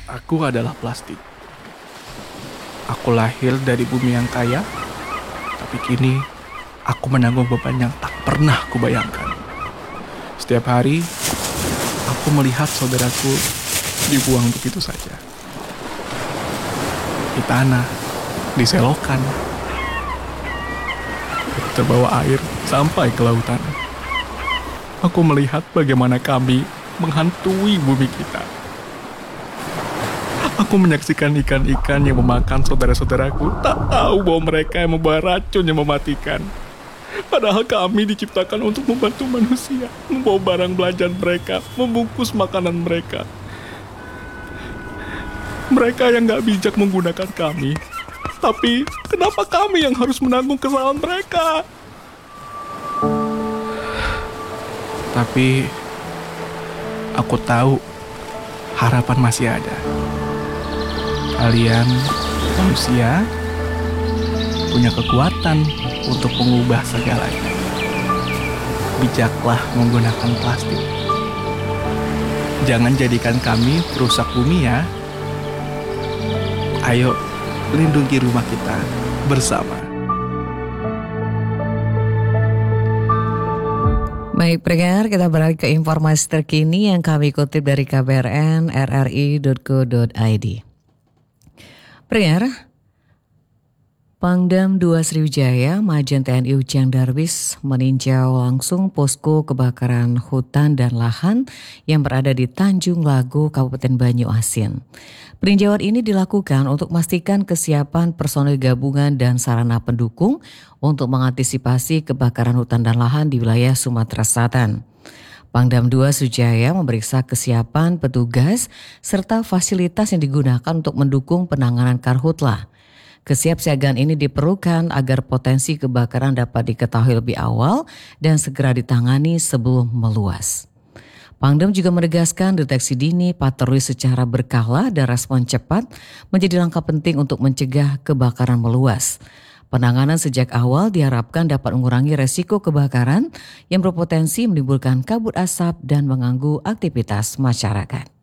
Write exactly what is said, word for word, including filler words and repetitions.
Aku adalah plastik. Aku lahir dari bumi yang kaya, tapi kini aku menanggung beban yang tak pernah kubayangkan. Setiap hari, aku melihat saudaraku dibuang begitu saja. Di tanah, di selokan, terbawa air sampai ke lautan. Aku melihat bagaimana kami menghantui bumi kita. Aku menyaksikan ikan-ikan yang memakan saudara-saudaraku, tak tahu bahwa mereka yang membawa racun yang mematikan. Padahal kami diciptakan untuk membantu manusia, membawa barang belanjaan mereka, membungkus makanan mereka. Mereka yang gak bijak menggunakan kami. Tapi kenapa kami yang harus menanggung kesalahan mereka? Tapi aku tahu harapan masih ada. Kalian manusia punya kekuatan untuk mengubah segalanya. Bijaklah menggunakan plastik. Jangan jadikan kami perusak bumi ya. Ayo, lindungi rumah kita bersama. Baik pendengar, kita beralih ke informasi terkini yang kami kutip dari k b r n r r i dot co dot i d. Pendengar, Pangdam dua Sriwijaya, Majen T N I Ujang Darwis meninjau langsung posko kebakaran hutan dan lahan yang berada di Tanjung Lago, Kabupaten Banyuasin. Peninjauan ini dilakukan untuk memastikan kesiapan personel gabungan dan sarana pendukung untuk mengantisipasi kebakaran hutan dan lahan di wilayah Sumatera Selatan. Pangdam dua Sriwijaya memeriksa kesiapan petugas serta fasilitas yang digunakan untuk mendukung penanganan karhutlah. Kesiapsiagaan ini diperlukan agar potensi kebakaran dapat diketahui lebih awal dan segera ditangani sebelum meluas. Pangdam juga menegaskan deteksi dini, patroli secara berkala dan respon cepat menjadi langkah penting untuk mencegah kebakaran meluas. Penanganan sejak awal diharapkan dapat mengurangi resiko kebakaran yang berpotensi menimbulkan kabut asap dan mengganggu aktivitas masyarakat.